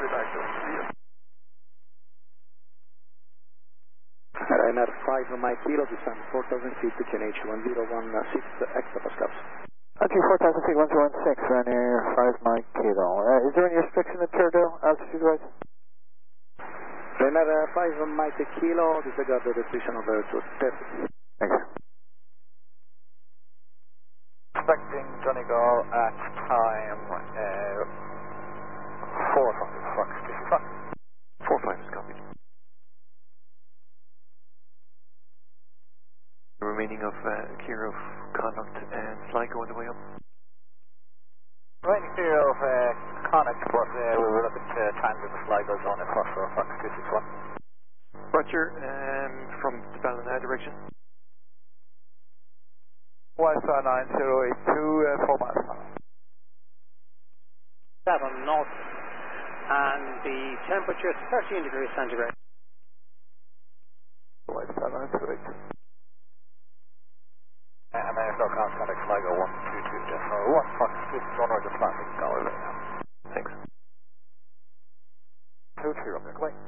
Ryanair 5 Mike Kilo, descend 4,000 feet to QNH 1016 hectopascals. Country 4,000 feet, 1016, Ryanair 5 Mike Kilo. Is there any restriction at Teardale, altitude-wise? Ryanair 5 Mike Kilo, disregard the restriction of altitude. Test. Thank you. Expecting Donegal at time 4 Fox 55. 4-5 is copied. The remaining of clear of conduct and Sligo on the way up. Right clear of Connacht, but we were looking to transit the Sligo zone across for Fox 261. Roger, from the Ballina direction. Wi-Fi 9082, 4 miles per hour. 7 knots, and the temperature is 13 degrees centigrade. Wi-Fi 928. American Contact Sligo 122, just 1 Fox 261 or just landing, Galway right now. Thanks. 2-3 up there, Clay.